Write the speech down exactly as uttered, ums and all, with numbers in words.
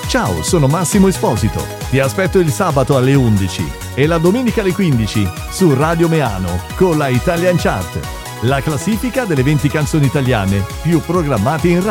Ciao, sono Massimo Esposito. Ti aspetto il sabato alle undici e la domenica alle quindici su Radio Meano con la Italian Chart, la classifica delle venti canzoni italiane più programmate in radio.